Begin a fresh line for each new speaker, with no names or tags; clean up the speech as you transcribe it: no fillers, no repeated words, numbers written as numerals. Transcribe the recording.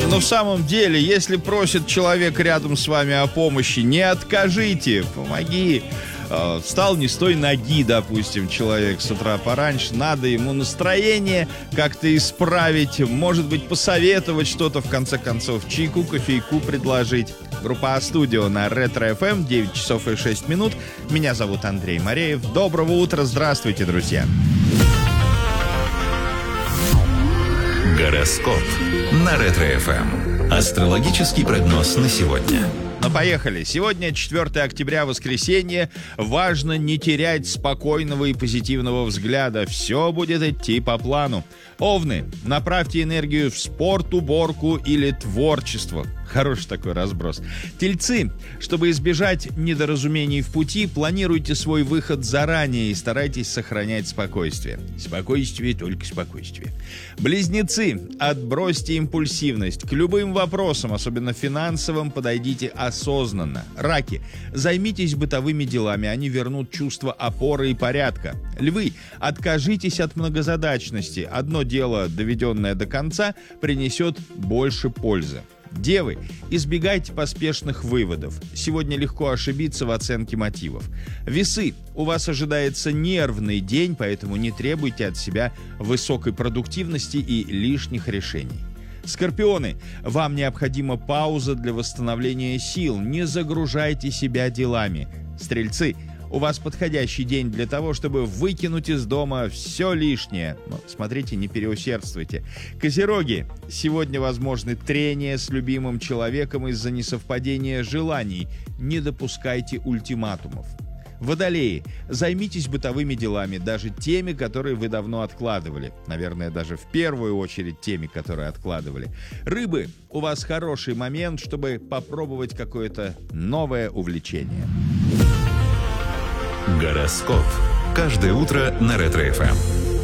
Но в самом деле, если просит человек рядом с вами о помощи, не откажите, помоги. Встал не с той ноги, допустим, человек с утра пораньше, надо ему настроение как-то исправить, может быть, посоветовать что-то, в конце концов, чайку, кофейку предложить. Группа А-студио на Ретро-ФМ, 9 часов и 6 минут. Меня зовут Андрей Мореев. Доброго утра, здравствуйте, друзья.
Гороскоп на Ретро-ФМ. Астрологический прогноз на сегодня.
Ну, поехали. Сегодня 4 октября, воскресенье. Важно не терять спокойного и позитивного взгляда. Все будет идти по плану. Овны, направьте энергию в спорт, уборку или творчество. Хороший такой разброс. Тельцы, чтобы избежать недоразумений в пути, планируйте свой выход заранее и старайтесь сохранять спокойствие. Спокойствие, только спокойствие. Близнецы, отбросьте импульсивность. К любым вопросам, особенно финансовым, подойдите осознанно. Раки, займитесь бытовыми делами, они вернут чувство опоры и порядка. Львы, откажитесь от многозадачности. Одно дело, доведенное до конца, принесет больше пользы. Девы, избегайте поспешных выводов. Сегодня легко ошибиться в оценке мотивов. Весы, у вас ожидается нервный день, поэтому не требуйте от себя высокой продуктивности и лишних решений. Скорпионы, вам необходима пауза для восстановления сил, не загружайте себя делами. Стрельцы, у вас подходящий день для того, чтобы выкинуть из дома все лишнее. Но смотрите, не переусердствуйте. Козероги, сегодня возможны трения с любимым человеком из-за несовпадения желаний. Не допускайте ультиматумов. Водолеи, займитесь бытовыми делами, даже теми, которые вы давно откладывали. Наверное, даже в первую очередь теми, которые откладывали. Рыбы, у вас хороший момент, чтобы попробовать какое-то новое увлечение.
Гороскоп. Каждое утро на Ретро-ФМ.